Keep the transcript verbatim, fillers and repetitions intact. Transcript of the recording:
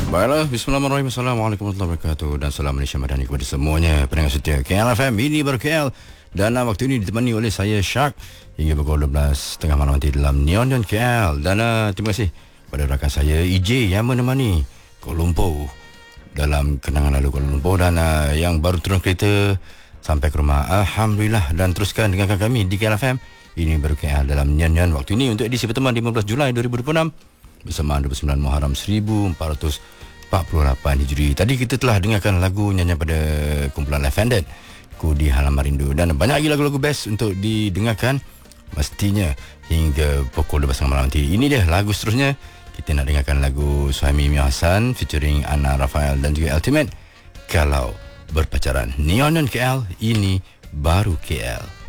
Baiklah, bismillahirrahmanirrahim. Assalamualaikum warahmatullahi wabarakatuh. Dan salam Malaysia Madani kepada semuanya pendengar setia K L F M. Ini baru K L. Dan uh, waktu ini ditemani oleh saya Syak hingga pukul dua belas tiga puluh malam nanti dalam Neon dan K L. Dan uh, terima kasih pada rakan saya E J yang menemani Kuala Lumpur dalam kenangan lalu Kuala Lumpur. Dan uh, yang baru turun kereta sampai ke rumah, alhamdulillah. Dan teruskan dengarkan kami di K L F M. Ini baru K L dalam Neon dan waktu ini untuk edisi pertemuan lima belas Julai dua ribu dua puluh enam bersamaan dua puluh sembilan Muharram seribu empat ratus empat puluh lapan Hijri. Tadi kita telah dengarkan lagu nyanyian pada kumpulan Left-Handed, Ku di Halaman Rindu, dan banyak lagi lagu-lagu best untuk didengarkan mestinya hingga pukul dua belas malam nanti. Ini dia lagu seterusnya. Kita nak dengarkan lagu Suhaimi Mia Hassan featuring Anna Rafael dan juga Ultimate, Kalau Berpacaran. Neon dan K L, ini baru K L.